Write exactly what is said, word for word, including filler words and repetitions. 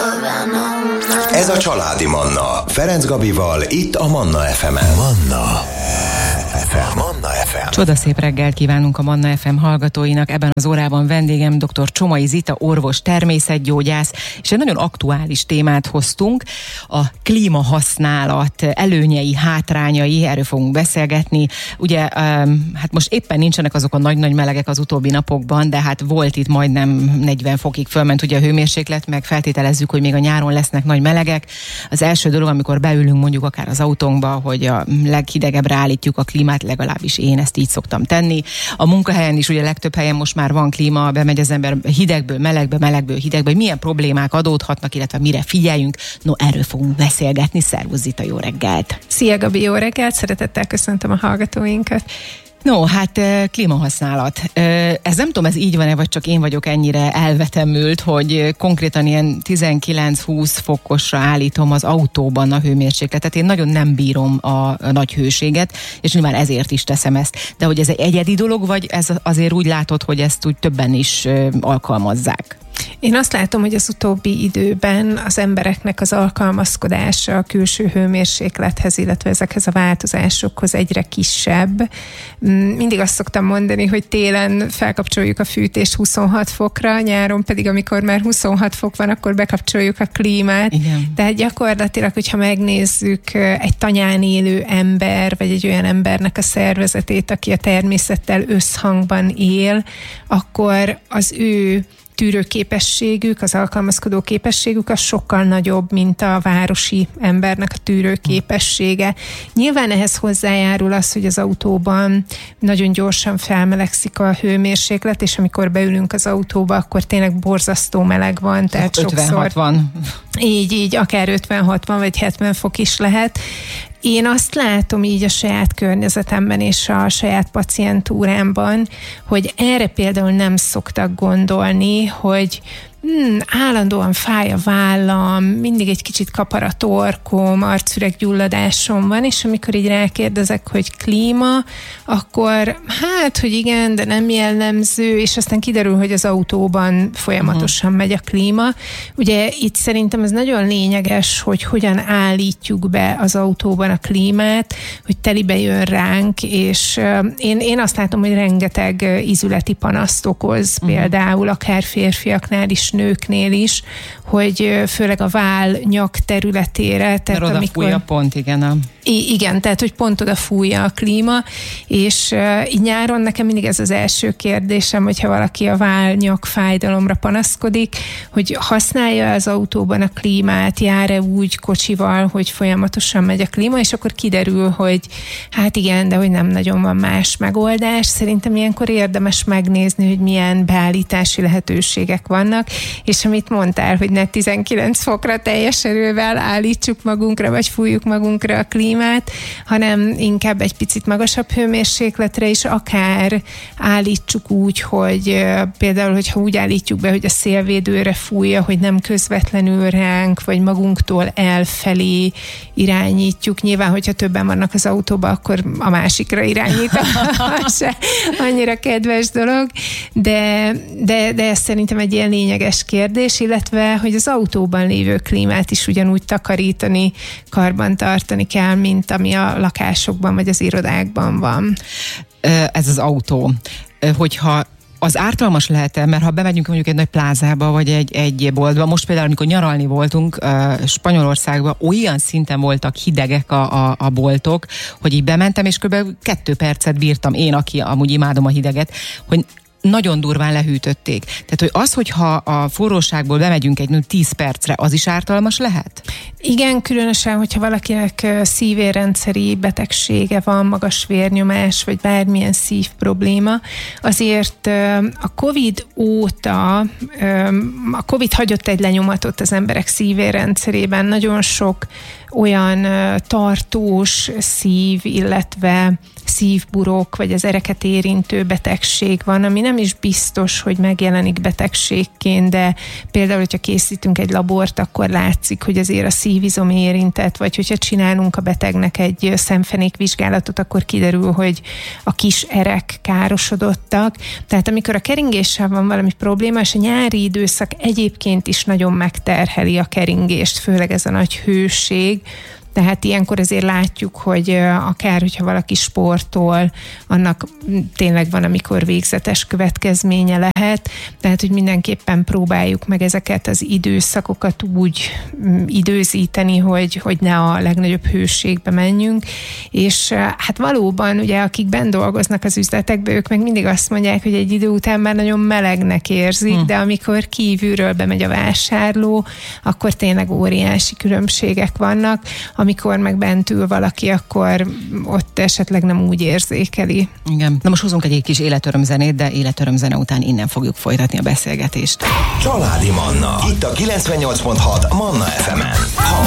Ez a Családi Manna. Ferenc Gabival, itt a Manna ef emen. Manna ef em. Manna ef em. Csodaszép reggelt kívánunk a Manna ef em hallgatóinak. Ebben az órában vendégem dr. Csomai Zita, orvos, természetgyógyász, és egy nagyon aktuális témát hoztunk, a klímahasználat előnyei, hátrányai, erről fogunk beszélgetni. Ugye, hát most éppen nincsenek azok a nagy-nagy melegek az utóbbi napokban, de hát volt itt majdnem negyven fokig fölment ugye a hőmérséklet, meg feltételezzük, hogy még a nyáron lesznek nagy melegek. Az első dolog, amikor beülünk mondjuk akár az autónkba, hogy a leghidegebbre állítjuk a klímát, legalábbis én ezt így szoktam tenni. A munkahelyen is ugye legtöbb helyen most már van klíma, bemegy az ember hidegből melegbe, melegből hidegbe, hogy milyen problémák adódhatnak, illetve mire figyeljünk. No, erről fogunk beszélgetni. Szervusz Zita, jó reggelt! Szia Gabi, jó reggelt! Szeretettel köszöntöm a hallgatóinkat. No, hát klímahasználat. Ez nem tudom, ez így van-e, vagy csak én vagyok ennyire elvetemült, hogy konkrétan ilyen tizenkilenc-húsz fokosra állítom az autóban a hőmérsékletet. Én nagyon nem bírom a nagy hőséget, és nyilván ezért is teszem ezt. De hogy ez egy egyedi dolog, vagy ez azért úgy látod, hogy ezt úgy többen is alkalmazzák? Én azt látom, hogy az utóbbi időben az embereknek az alkalmazkodása a külső hőmérséklethez, illetve ezekhez a változásokhoz egyre kisebb. Mindig azt szoktam mondani, hogy télen felkapcsoljuk a fűtést huszonhat fokra, nyáron pedig, amikor már huszonhat fok van, akkor bekapcsoljuk a klímát. Igen. Tehát gyakorlatilag, hogyha megnézzük egy tanyán élő ember, vagy egy olyan embernek a szervezetét, aki a természettel összhangban él, akkor az ő tűrőképességük, az alkalmazkodó képességük az sokkal nagyobb, mint a városi embernek a tűrőképessége. Nyilván ehhez hozzájárul az, hogy az autóban nagyon gyorsan felmelegszik a hőmérséklet, és amikor beülünk az autóba, akkor tényleg borzasztó meleg van. Tehát ötven-hatvan van. Így, így, akár ötven-hatvan vagy hetven fok is lehet. Én azt látom így a saját környezetemben és a saját pacientúrámban, hogy erre például nem szoktak gondolni, hogy Hmm, állandóan fáj a vállam, mindig egy kicsit kapar a torkom, arcüreggyulladásom van, és amikor így rákérdezek, hogy klíma, akkor hát, hogy igen, de nem jellemző, és aztán kiderül, hogy az autóban folyamatosan uh-huh. megy a klíma. Ugye itt szerintem ez nagyon lényeges, hogy hogyan állítjuk be az autóban a klímát, hogy telibe jön ránk, és uh, én, én azt látom, hogy rengeteg ízületi panaszt okoz, uh-huh. például akár férfiaknál is, nőknél is, hogy főleg a váll-nyak területére. Tehát mert oda fújja pont, igen. A... I- igen, tehát hogy pont oda fújja a klíma, és uh, így nyáron nekem mindig ez az első kérdésem, hogyha valaki a váll-nyak fájdalomra panaszkodik, hogy használja az autóban a klímát, jár-e úgy kocsival, hogy folyamatosan megy a klíma, és akkor kiderül, hogy hát igen, de hogy nem nagyon van más megoldás. Szerintem ilyenkor érdemes megnézni, hogy milyen beállítási lehetőségek vannak, és amit mondtál, hogy ne tizenkilenc fokra teljes erővel állítsuk magunkra, vagy fújjuk magunkra a klímát, hanem inkább egy picit magasabb hőmérsékletre is, akár állítsuk úgy, hogy például, hogyha úgy állítjuk be, hogy a szélvédőre fújja, hogy nem közvetlenül ránk, vagy magunktól elfelé irányítjuk. Nyilván, hogyha többen vannak az autóban, akkor a másikra irányítom. Se annyira kedves dolog, de, de, de ez szerintem egy ilyen lényeges kérdés, illetve, hogy az autóban lévő klímát is ugyanúgy takarítani, karbantartani kell, mint ami a lakásokban vagy az irodákban van. Ez az autó, hogyha az ártalmas lehet-e, mert ha bemegyünk mondjuk egy nagy plázába, vagy egy, egy boltba, most például, amikor nyaralni voltunk uh, Spanyolországban, olyan szinten voltak hidegek a, a, a boltok, hogy így bementem, és kb. kettő percet bírtam, én, aki amúgy imádom a hideget, hogy nagyon durván lehűtötték. Tehát, hogy az, hogyha a forróságból bemegyünk egy tíz percre, az is ártalmas lehet? Igen, különösen, hogyha valakinek szívérrendszeri betegsége van, magas vérnyomás, vagy bármilyen szív probléma, azért a Covid óta, a Covid hagyott egy lenyomatot az emberek szívérrendszerében, nagyon sok olyan tartós szív, illetve szívburok, vagy az ereket érintő betegség van, ami nem is biztos, hogy megjelenik betegségként, de például, hogyha készítünk egy labort, akkor látszik, hogy azért a szívizom érintett, vagy hogyha csinálunk a betegnek egy szemfenék vizsgálatot, akkor kiderül, hogy a kis erek károsodottak. Tehát amikor a keringéssel van valami probléma, és a nyári időszak egyébként is nagyon megterheli a keringést, főleg ez a nagy hőség, tehát ilyenkor azért látjuk, hogy akár, hogyha valaki sportol, annak tényleg van, amikor végzetes következménye lehet, tehát, hogy mindenképpen próbáljuk meg ezeket az időszakokat úgy időzíteni, hogy, hogy ne a legnagyobb hőségbe menjünk, és hát valóban, ugye, akik benn dolgoznak az üzletekben, ők meg mindig azt mondják, hogy egy idő után már nagyon melegnek érzik, hmm. de amikor kívülről bemegy a vásárló, akkor tényleg óriási különbségek vannak. Amikor meg bent ül valaki, akkor ott esetleg nem úgy érzékeli. Igen. Na most hozunk egy kis életörömzenét, de életörömzene után innen fogjuk folytatni a beszélgetést. Családi Manna. Itt a kilencvennyolc pont hat Manna ef emen.